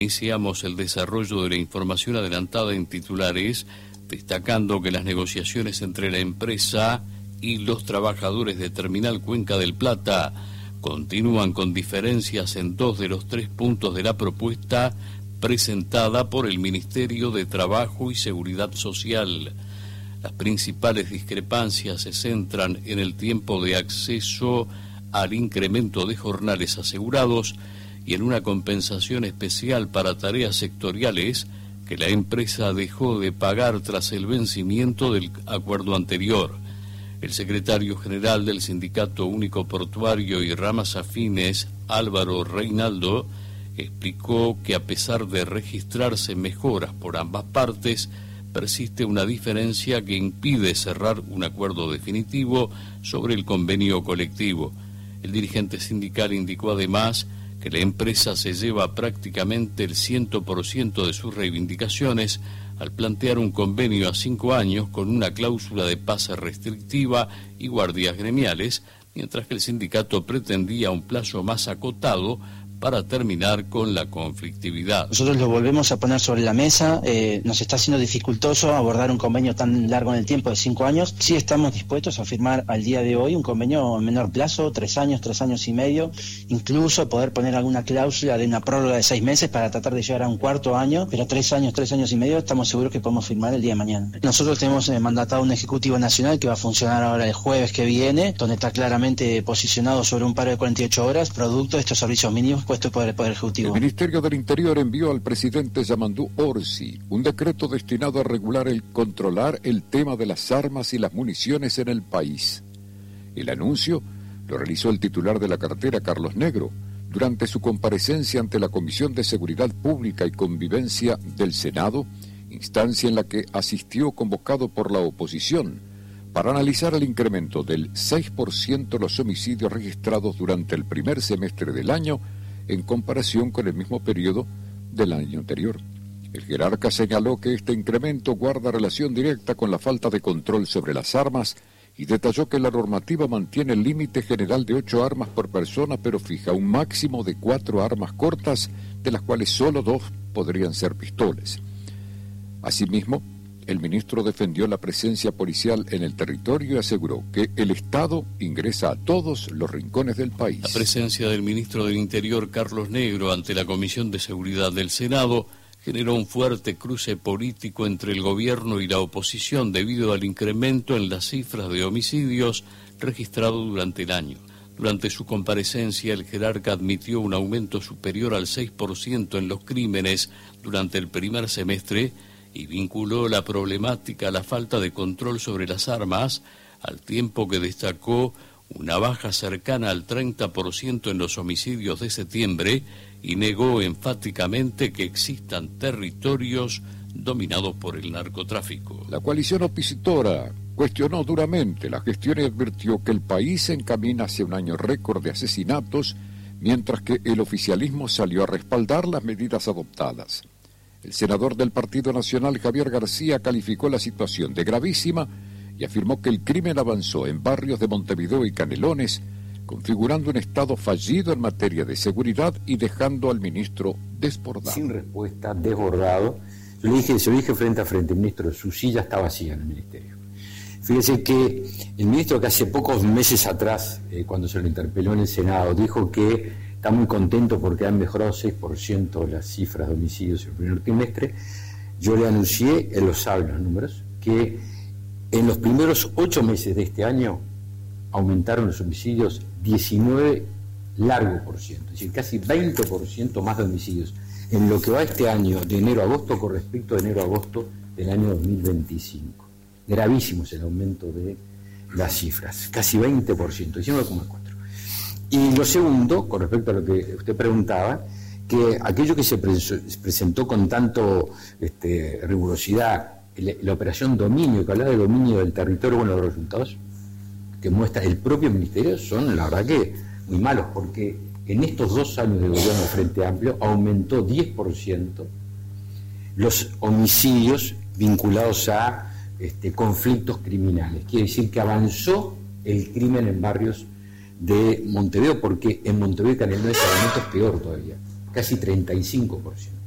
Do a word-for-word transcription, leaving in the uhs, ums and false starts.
Iniciamos el desarrollo de la información adelantada en titulares, destacando que las negociaciones entre la empresa y los trabajadores de Terminal Cuenca del Plata continúan con diferencias en dos de los tres puntos de la propuesta presentada por el Ministerio de Trabajo y Seguridad Social. Las principales discrepancias se centran en el tiempo de acceso al incremento de jornales asegurados y en una compensación especial para tareas sectoriales que la empresa dejó de pagar tras el vencimiento del acuerdo anterior. El secretario general del Sindicato Único Portuario y Ramas Afines, Álvaro Reinaldo, explicó que a pesar de registrarse mejoras por ambas partes, persiste una diferencia que impide cerrar un acuerdo definitivo sobre el convenio colectivo. El dirigente sindical indicó además que la empresa se lleva prácticamente el cien por ciento de sus reivindicaciones al plantear un convenio a cinco años con una cláusula de pase restrictiva y guardias gremiales, mientras que el sindicato pretendía un plazo más acotado para terminar con la conflictividad. Nosotros lo volvemos a poner sobre la mesa, eh, nos está siendo dificultoso abordar un convenio tan largo en el tiempo de cinco años. Sí estamos dispuestos a firmar al día de hoy un convenio a menor plazo, tres años, tres años y medio, incluso poder poner alguna cláusula de una prórroga de seis meses para tratar de llegar a un cuarto año, pero tres años, tres años y medio estamos seguros que podemos firmar el día de mañana. Nosotros tenemos eh, mandatado un Ejecutivo Nacional que va a funcionar ahora el jueves que viene, donde está claramente posicionado sobre un paro de cuarenta y ocho horas, producto de estos servicios mínimos puesto por el Poder Ejecutivo. El Ministerio del Interior envió al presidente Yamandú Orsi un decreto destinado a regular y controlar el tema de las armas y las municiones en el país. El anuncio lo realizó el titular de la cartera, Carlos Negro, durante su comparecencia ante la Comisión de Seguridad Pública y Convivencia del Senado, instancia en la que asistió convocado por la oposición para analizar el incremento del seis por ciento de los homicidios registrados durante el primer semestre del año en comparación con el mismo periodo del año anterior. El jerarca señaló que este incremento guarda relación directa con la falta de control sobre las armas y detalló que la normativa mantiene el límite general de ocho armas por persona, pero fija un máximo de cuatro armas cortas, de las cuales solo dos podrían ser pistolas. Asimismo, el ministro defendió la presencia policial en el territorio y aseguró que el Estado ingresa a todos los rincones del país. La presencia del ministro del Interior, Carlos Negro, ante la Comisión de Seguridad del Senado generó un fuerte cruce político entre el gobierno y la oposición debido al incremento en las cifras de homicidios registrado durante el año. Durante su comparecencia, el jerarca admitió un aumento superior al seis por ciento en los crímenes durante el primer semestre y vinculó la problemática a la falta de control sobre las armas, al tiempo que destacó una baja cercana al treinta por ciento en los homicidios de septiembre y negó enfáticamente que existan territorios dominados por el narcotráfico. La coalición opositora cuestionó duramente la gestión y advirtió que el país se encamina hacia un año récord de asesinatos, mientras que el oficialismo salió a respaldar las medidas adoptadas. El senador del Partido Nacional, Javier García, calificó la situación de gravísima y afirmó que el crimen avanzó en barrios de Montevideo y Canelones, configurando un Estado fallido en materia de seguridad y dejando al ministro desbordado. Sin respuesta, desbordado. Yo le dije, se lo dije frente a frente, ministro, su silla está vacía en el ministerio. Fíjese que el ministro que hace pocos meses atrás, eh, cuando se lo interpeló en el Senado, dijo que está muy contento porque han mejorado seis por ciento las cifras de homicidios en el primer trimestre. Yo le anuncié, él lo sabe los números, que en los primeros ocho meses de este año aumentaron los homicidios diecinueve largo por ciento, es decir, casi veinte por ciento más de homicidios en lo que va este año de enero a agosto con respecto a enero a agosto del año dos mil veinticinco. Gravísimo es el aumento de las cifras, casi veinte por ciento, diecinueve coma cuatro. Y lo segundo, con respecto a lo que usted preguntaba, que aquello que se presentó con tanto este, rigurosidad, la, la operación dominio, que hablaba de dominio del territorio, bueno, los resultados que muestra el propio ministerio son, la verdad que, muy malos, porque en estos dos años de gobierno del Frente Amplio aumentó diez por ciento los homicidios vinculados a este, conflictos criminales. Quiere decir que avanzó el crimen en barrios de Montevideo, porque en Montevideo y Canelones el aumento es peor todavía, casi treinta y cinco por ciento.